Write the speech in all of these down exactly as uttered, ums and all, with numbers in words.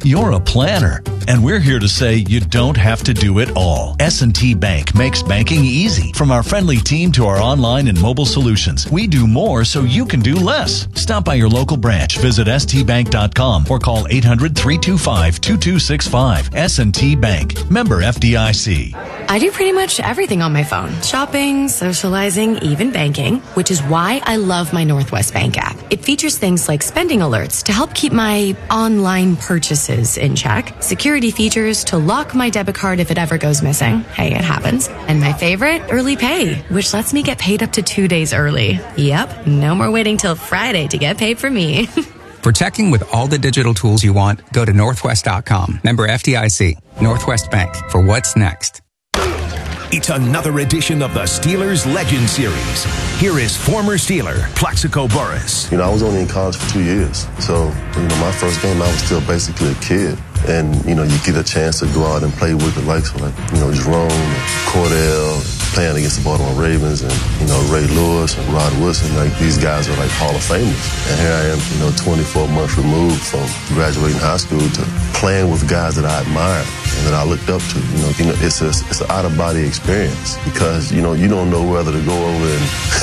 You're a planner, and we're here to say you don't have to do it all. S and T Bank makes banking easy. From our friendly team to our online and mobile solutions, we do more so you can do less. Stop by your local branch, visit S T bank dot com, or call eight hundred, three two five, two two six five. S and T Bank. Member F D I C. I do pretty much everything on my phone. Shopping, socializing, even banking, which is why I love my Northwest Bank app. It features things like spending alerts to help keep my online purchases in check, security features to lock my debit card if it ever goes missing. Hey, it happens. And my favorite, early pay, which lets me get paid up to two days early. Yep, no more waiting till Friday to get paid for me. For checking with all the digital tools you want, go to northwest dot com. Member F D I C. Northwest Bank. For what's next. It's another edition of the Steelers Legend Series. Here is former Steeler, Plaxico Burress. You know, I was only in college for two years. So, you know, my first game, I was still basically a kid. And, you know, you get a chance to go out and play with the likes of, like, you know, Jerome, Cordell, playing against the Baltimore Ravens, and, you know, Ray Lewis and Rod Woodson. Like, these guys are, like, Hall of Famers. And here I am, you know, twenty-four months removed from graduating high school to playing with guys that I admired and that I looked up to. You know, you know it's, a, it's an out-of-body experience because, you know, you don't know whether to go over and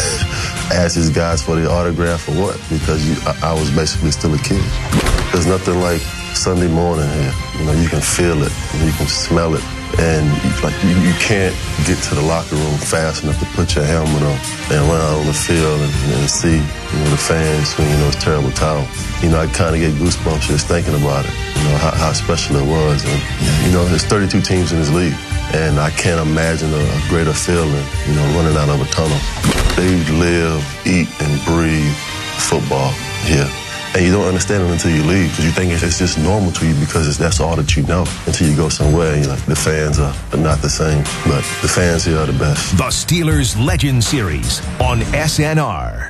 ask these guys for the autograph or what, because you, I, I was basically still a kid. There's nothing like Sunday morning here. You know, you can feel it, you can smell it, and like you, you can't get to the locker room fast enough to put your helmet on and run out on the field and, and see, you know, the fans swinging those terrible towels. You know, I kind of get goosebumps just thinking about it. You know how, how special it was, and you know, there's thirty-two teams in this league, and I can't imagine a, a greater feeling. You know, running out of a tunnel. They live, eat, and breathe football here. And you don't understand it until you leave because you think it's just normal to you because it's, that's all that you know until you go somewhere and you're like, the fans are, are not the same. But the fans here are the best. The Steelers Legend Series on S N R.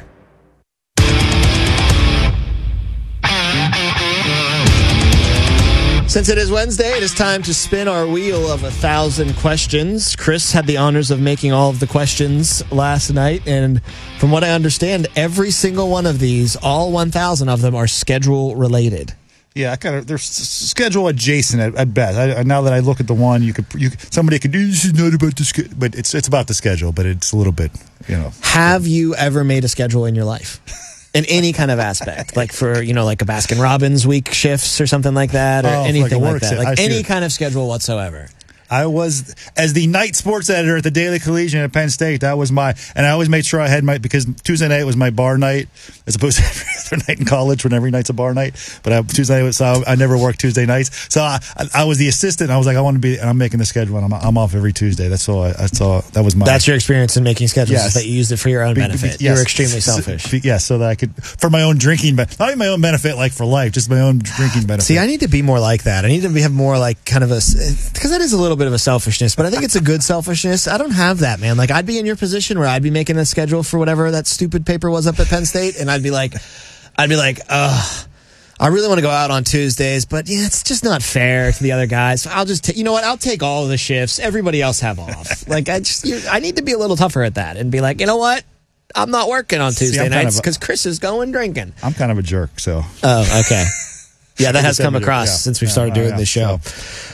Since it is Wednesday, it is time to spin our wheel of a thousand questions. Chris had the honors of making all of the questions last night, and from what I understand, every single one of these, all one thousand of them, are schedule related. Yeah, I kind of they're s- schedule adjacent at, at best. I, now that I look at the one, you could you somebody could do this is not about the schedule, but it's it's about the schedule, but it's a little bit, you know. Have you ever made a schedule in your life? In any kind of aspect, like for, you know, like a Baskin Robbins week shifts or something like that, or oh, anything like, like that, like any see. kind of schedule whatsoever. I was, as the night sports editor at the Daily Collegian at Penn State, that was my, and I always made sure I had my, because Tuesday night was my bar night, as opposed to every other night in college when every night's a bar night. But I, Tuesday night, so I, I never worked Tuesday nights. So I, I was the assistant, and I was like, I want to be, and I'm making the schedule, and I'm, I'm off every Tuesday. That's all, I, that's all, that was my. That's your experience in making schedules, yes. is that you used it for your own Be, benefit. Be, yes. You're extremely selfish. Yes, yeah, so that I could, for my own drinking, but not even my own benefit, like for life, just my own drinking benefit. See, I need to be more like that. I need to be, have more like kind of a, because that is a little bit of a selfishness, but I think it's a good selfishness. I don't have that, man. Like, I'd be in your position where I'd be making a schedule for whatever that stupid paper was up at Penn State, and I'd be like, I'd be like, ugh, I really want to go out on Tuesdays, but yeah, it's just not fair to the other guys. So I'll just, ta- you know what? I'll take all of the shifts. Everybody else have off. Like, I just, you, I need to be a little tougher at that and be like, you know what? I'm not working on Tuesday See, nights because Chris is going drinking. I'm kind of a jerk, so. Oh, okay. Yeah, that has come across yeah. since we yeah, started doing yeah, this show. So.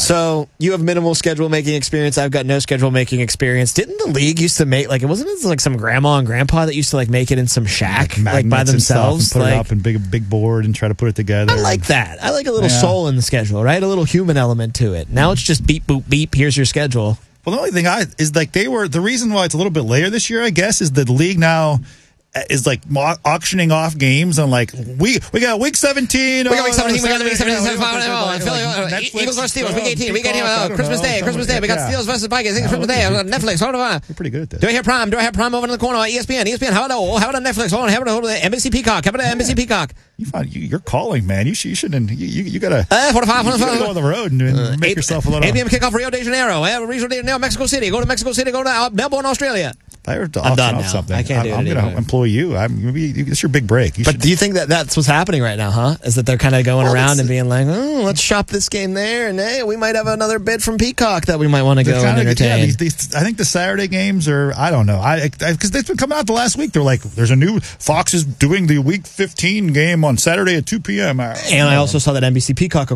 So you have minimal schedule making experience. I've got no schedule making experience. Didn't the league used to make like it wasn't it like some grandma and grandpa that used to like make it in some shack like, like by themselves, and put like, it up in big big board and try to put it together. I like that. I like a little yeah. soul in the schedule, right? A little human element to it. Now it's just beep boop beep. Here's your schedule. Well, the only thing I is like they were the reason why it's a little bit later this year, I guess, is that the league now is like mo- auctioning off games on like we we got week seventeen. We got week seventeen. We got week seventeen. Eagles versus Steelers. Week eighteen. Week eighteen. Christmas Day. Christmas Day. We got Steelers versus Vikings. Christmas Day. Netflix. Hold on. You're pretty good at that. Do I hear Prime? Do I have Prime over in the corner? E S P N. E S P N. How about how about Netflix? Hold on. How about N B C Peacock? How about N B C Peacock? You find you, you're calling, man. You should. You shouldn't. You you, you gotta. Uh, forty-five. You gotta go on the road and, and uh, make eight, yourself a little. eight p.m. kickoff Rio de Janeiro. Uh, Rio de Janeiro, Mexico City. Go to Mexico City. Go to uh, Melbourne, Australia. I heard to I'm done off now. something. I can't do I'm, it I'm going to employ you. I'm maybe it's your big break. You but should. do you think that that's what's happening right now, huh? Is that they're kind of going well, around and being like, oh, let's shop this game there, and hey, we might have another bid from Peacock that we might want to go and entertain. Yeah, these, these, I think the Saturday games are, I don't know. I Because they've been coming out the last week. They're like, there's a new, Fox is doing the week fifteen game on Saturday at two p.m. And I also saw that N B C Peacock